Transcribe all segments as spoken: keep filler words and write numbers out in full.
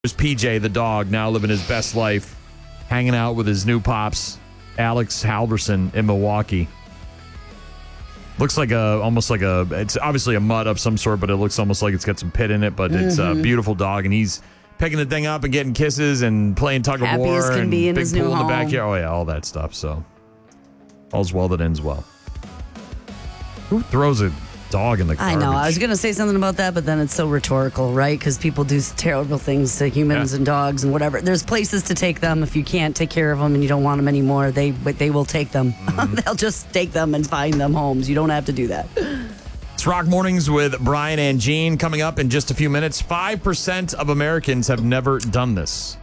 There's P J, the dog, now living his best life, hanging out with his new pops, Alex Halverson in Milwaukee. Looks like a, almost like a, it's obviously a mutt of some sort, but it looks almost like it's got some pit in it, but it's mm-hmm. a beautiful dog, and he's picking the thing up and getting kisses and playing tug of Happy war as can and be in big his pool new in the home. backyard. Oh, yeah, all that stuff. So, all's well that ends well. Who throws a dog in the garbage? I know. I was going to say something about that, but then it's so rhetorical, right? Because people do terrible things to humans Yeah. and dogs and whatever. There's places to take them if you can't take care of them and you don't want them anymore. They but they will take them. Mm-hmm. They'll just take them and find them homes. You don't have to do that. It's Rock Mornings with Brian and Gene coming up in just a few minutes. five percent of Americans have never done this.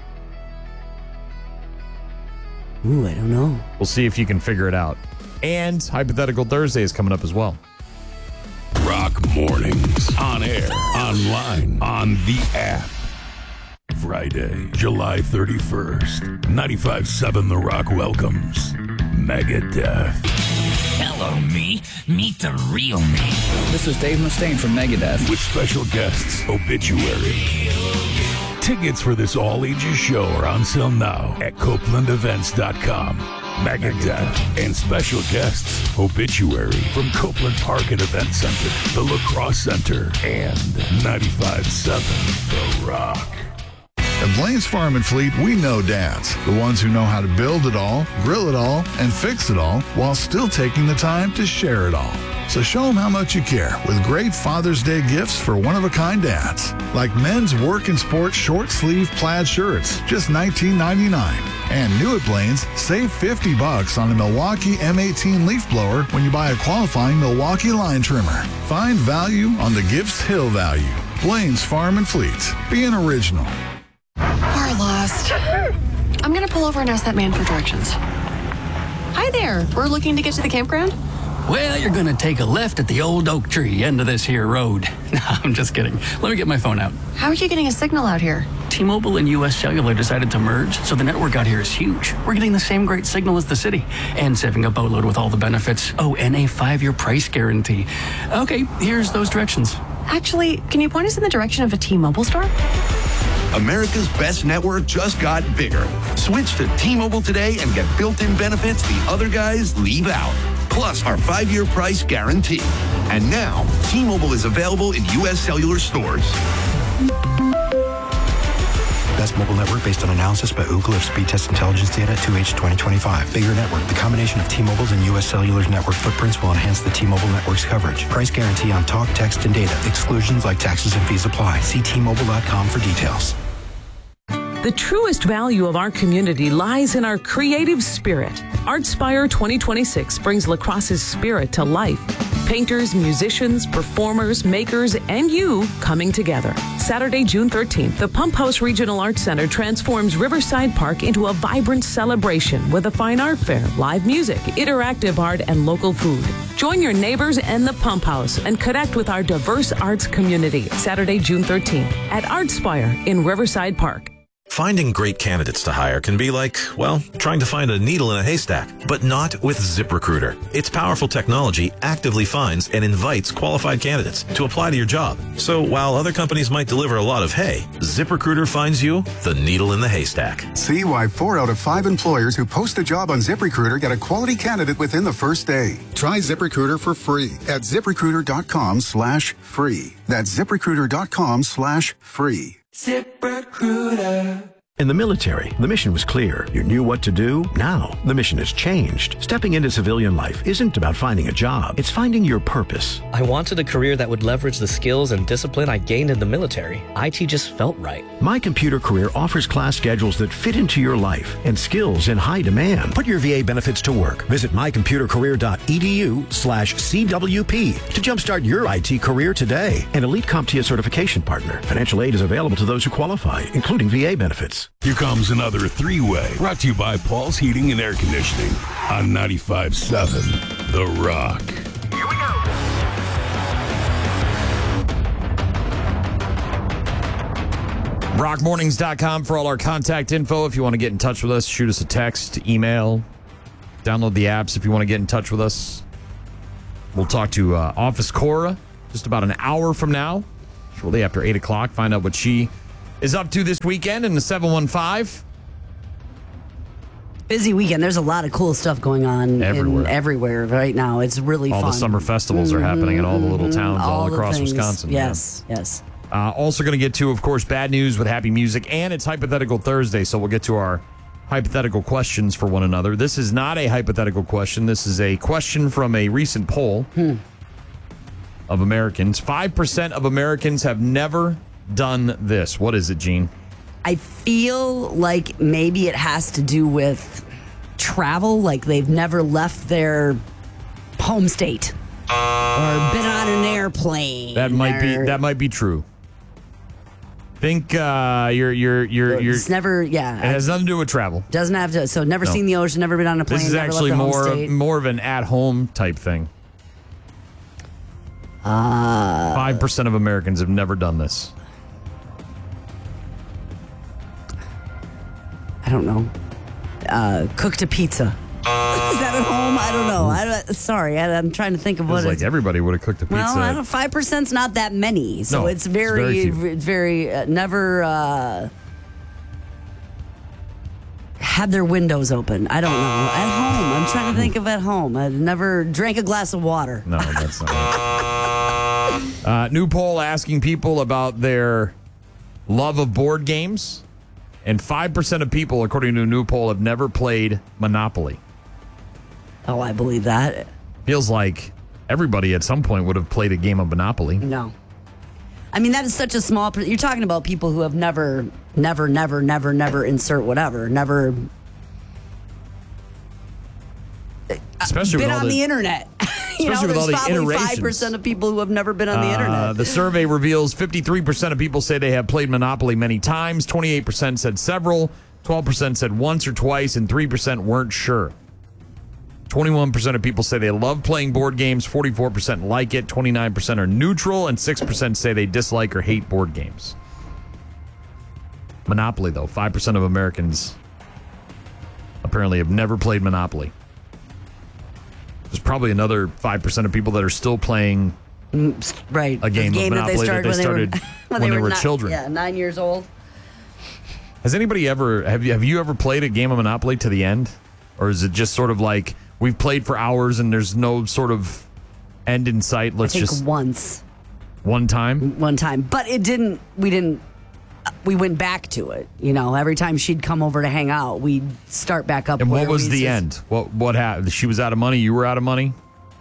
Ooh, I don't know. We'll see if you can figure it out. And Hypothetical Thursday is coming up as well. Rock Mornings. On air, online, on the app. Friday, July thirty-first. ninety-five point seven The Rock welcomes Megadeth. Hello, me. Meet the real me. This is Dave Mustaine from Megadeth. With special guests, Obituary. Tickets for this all-ages show are on sale now at Copeland Events dot com. Megadeth and special guests, Obituary from Copeland Park and Event Center, the Lacrosse Center, and ninety-five point seven The Rock. At Blaine's Farm and Fleet, we know dads, the ones who know how to build it all, grill it all, and fix it all while still taking the time to share it all. So show them how much you care with great Father's Day gifts for one-of-a-kind dads, like men's work and sport short-sleeve plaid shirts, just nineteen ninety-nine. And new at Blaine's, save fifty bucks on a Milwaukee M eighteen leaf blower when you buy a qualifying Milwaukee line trimmer. Find value on the gift's hill value. Blaine's Farm and Fleet. Be an original. We're lost. I'm going to pull over and ask that man for directions. Hi there. We're looking to get to the campground. Well, you're going to take a left at the old oak tree end of this here road. No, I'm just kidding. Let me get my phone out. How are you getting a signal out here? T-Mobile and U S Cellular decided to merge, so the network out here is huge. We're getting the same great signal as the city and saving a boatload with all the benefits. Oh, and a five-year price guarantee. Okay, here's those directions. Actually, can you point us in the direction of a T-Mobile store? America's best network just got bigger. Switch to T-Mobile today and get built-in benefits the other guys leave out. Plus our five-year price guarantee. And now, T-Mobile is available in U S Cellular stores. Best mobile network based on analysis by Ookla of speed test intelligence data at two H twenty twenty-five. Bigger network. The combination of T-Mobile's and U S Cellular's network footprints will enhance the T-Mobile network's coverage. Price guarantee on talk, text, and data. Exclusions like taxes and fees apply. See T Mobile dot com for details. The truest value of our community lies in our creative spirit. ArtSpire twenty twenty-six brings lacrosse's spirit to life. Painters, musicians, performers, makers, and you coming together. Saturday, June thirteenth, the Pump House Regional Arts Center transforms Riverside Park into a vibrant celebration with a fine art fair, live music, interactive art, and local food. Join your neighbors and the Pump House and connect with our diverse arts community. Saturday, June thirteenth at ArtSpire in Riverside Park. Finding great candidates to hire can be like, well, trying to find a needle in a haystack, but not with ZipRecruiter. Its powerful technology actively finds and invites qualified candidates to apply to your job. So while other companies might deliver a lot of hay, ZipRecruiter finds you the needle in the haystack. See why four out of five employers who post a job on ZipRecruiter get a quality candidate within the first day. Try ZipRecruiter for free at ZipRecruiter.com slash free. That's ZipRecruiter.com slash free. ZipRecruiter. In the military, the mission was clear. You knew what to do. Now, the mission has changed. Stepping into civilian life isn't about finding a job. It's finding your purpose. I wanted a career that would leverage the skills and discipline I gained in the military. I T just felt right. My Computer Career offers class schedules that fit into your life and skills in high demand. Put your V A benefits to work. Visit mycomputercareer.edu slash CWP to jumpstart your I T career today. An Elite CompTIA certification partner. Financial aid is available to those who qualify, including V A benefits. Here comes another three-way, brought to you by Paul's Heating and Air Conditioning on ninety-five point seven The Rock. Here we go. rock mornings dot com for all our contact info. If you want to get in touch with us, shoot us a text, email, download the apps if you want to get in touch with us. We'll talk to uh, Office Cora just about an hour from now, shortly after eight o'clock. Find out what she is up to this weekend in the seven one five. Busy weekend. There's a lot of cool stuff going on Everywhere. in, everywhere right now. It's really All fun. the summer festivals are happening in all the little Mhm, towns all, the across things. Wisconsin. Yes, yes. Uh, also going to get to, of course, bad news with happy music, and it's Hypothetical Thursday, so we'll get to our hypothetical questions for one another. This is not a hypothetical question. This is a question from a recent poll Hmm. of Americans. five percent of Americans have never done this. What is it, Gene? I feel like maybe it has to do with travel, like they've never left their home state or been on an airplane. That might be or- that might be true. Think uh, you're you're you're you're. It's never, yeah. It has nothing to do with travel. Doesn't have to. So never No. seen the ocean, never been on a plane. This is never actually left their home more state. more of an at-home type thing. Uh, Five percent of Americans have never done this. I don't know. Uh, cooked a pizza. Is that at home? I don't know. I don't, sorry, I, I'm trying to think of Feels what. like it's, everybody would have cooked a pizza. well, I don't. Five percent's not that many, so No, it's it's very very, few. it's very uh, never uh, had their windows open. I don't know. At home, I'm trying to think of at home. I never drank a glass of water. No, that's not it. Uh, new poll asking people about their love of board games. And five percent of people, according to a new poll, have never played Monopoly. Oh, I believe that. Feels like everybody at some point would have played a game of Monopoly. No. I mean, that is such a small... per- You're talking about people who have never, never, never, never, never insert whatever. Never Especially been with all on the, the, internet. you know, especially with all there's the probably iterations. five percent of people who have never been on the Uh, internet. the survey reveals fifty-three percent of people say they have played Monopoly many times, twenty-eight percent said several, twelve percent said once or twice, and three percent weren't sure. twenty-one percent of people say they love playing board games, forty-four percent like it, twenty-nine percent are neutral, and six percent say they dislike or hate board games. Monopoly, though, five percent of Americans apparently have never played Monopoly. There's probably another five percent of people that are still playing right. a game, the game of that Monopoly they started, that they when started they were, when, they were ni- children. Yeah, nine years old. Has anybody ever have you have you ever played a game of Monopoly to the end, or is it just sort of like we've played for hours and there's no sort of end in sight? Let's I think just once, one time. one time, but it didn't. We didn't. We went back to it. You know, every time she'd come over to hang out, we'd start back up. And what where was we the just- end? What what happened? She was out of money. You were out of money.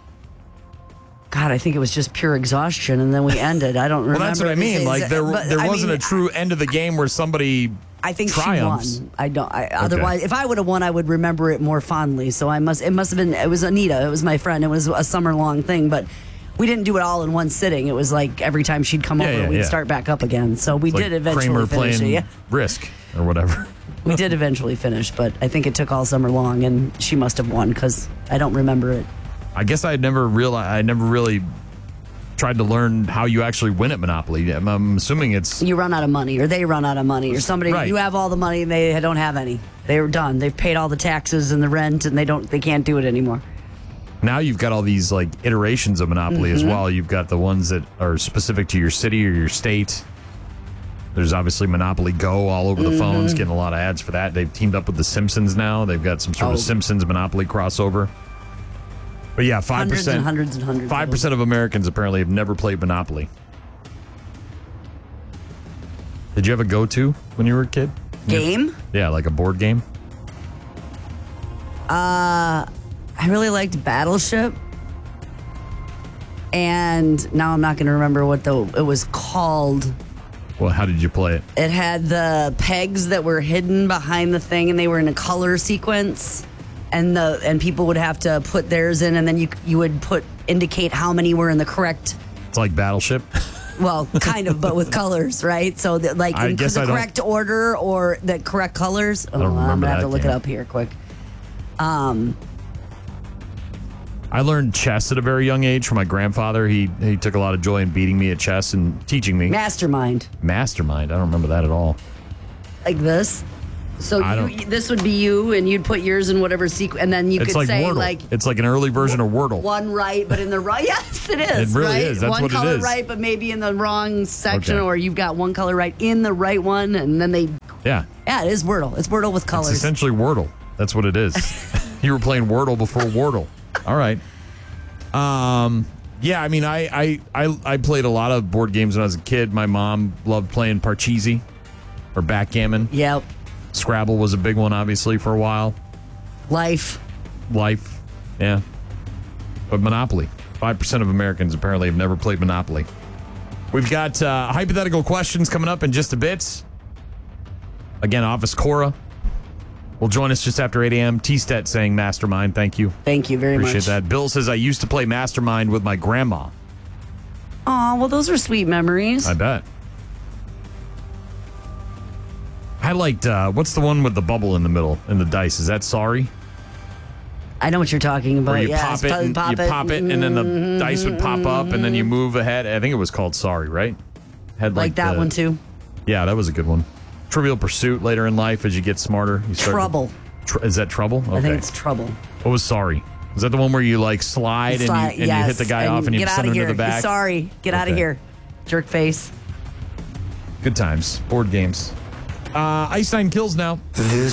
God, I think it was just pure exhaustion, and then we ended. I don't Well, remember. that's what I This mean. is- Like there but, there I wasn't mean, a true end of the game where somebody I think triumphs. she won. I don't. I, Otherwise, if I would have won, I would remember it more fondly. So I must. It must have been. It was Anita. It was my friend. It was a summer long thing, but we didn't do it all in one sitting. It was like every time she'd come Yeah, over, yeah, we'd yeah. start back up again. So we It's like did eventually Kramer finish playing it. Yeah. Risk or whatever. We did eventually finish, but I think it took all summer long, and she must have won because I don't remember it. I guess I never realized. I never really tried to learn how you actually win at Monopoly. I'm, I'm assuming it's You run out of money, or they run out of money, or somebody. Right. You have all the money, and they don't have any. They were done. They've paid all the taxes and the rent, and they don't. They can't do it anymore. now you've got all these like iterations of Monopoly as Mhm. well. You've got the ones that are specific to your city or your state. There's obviously Monopoly Go all over the Mhm. phones, getting a lot of ads for that. They've teamed up with The Simpsons now. They've got some sort Oh. of Simpsons Monopoly crossover. But yeah, five Hundreds percent, and hundreds and hundreds of five percent of Americans apparently have never played Monopoly. Did you have a go-to when you were a kid? Game? Yeah, like a board game. Uh, I really liked Battleship, and now I'm not going to remember what the it was called. Well, how did you play it? It had the pegs that were hidden behind the thing, and they were in a color sequence. And the and people would have to put theirs in, and then you you would put indicate how many were in the correct. It's like Battleship. Well, kind of, but with colors, right? So that like I in guess the I don't- correct order or the correct colors. Oh, don't I'm remember gonna have that to look game. it up here quick. Um, I learned chess at a very young age from my grandfather. He he took a lot of joy in beating me at chess and teaching me. Mastermind, Mastermind. I don't remember that at all. like this. So I you, this would be you, and you'd put yours in whatever sequence, and then you it's could like say Wordle. like It's like an early version of Wordle. one right, but in the right. Yes, it is. It really right? is. That's one what it color is. right, but maybe in the wrong section, Okay. or you've got one color right in the right one, and then they. Yeah. Yeah, it is Wordle. It's Wordle with It's colors. essentially Wordle. That's what it is. You were playing Wordle before Wordle. All right. Um. Yeah, I mean, I, I, I, I played a lot of board games when I was a kid. My mom loved playing Parcheesi or backgammon. Yep. Scrabble was a big one, obviously, for a while. Life. Life. Yeah. But Monopoly. five percent of Americans apparently have never played Monopoly. We've got uh, hypothetical questions coming up in just a bit. Again, Office Cora will join us just after eight a.m. T-Stet saying Mastermind. Thank you. Thank you very Appreciate much. that. Bill says, I used to play Mastermind with my grandma. Oh, well, those are sweet memories. I bet. I liked, uh, what's the one with the bubble in the middle and the dice? Is that Sorry? I know what you're talking about. Where you yes, pop it, and, pop you it. pop it, and then the Mhm, dice would pop up, and then you move ahead. I think it was called Sorry, right? Had Like that the- one, too. Yeah, that was a good one. Trivial Pursuit later in life as you get smarter. You start Trouble. Tr- is that Trouble? Okay. I think it's Trouble. What was Sorry? Is that the one where you like slide, Slide, and, you, and yes, you hit the guy off and you get send out him of to here. the back? Sorry. Get out of Okay. here. Jerk face. Good times. Board games. Uh, Ice Nine Kills now.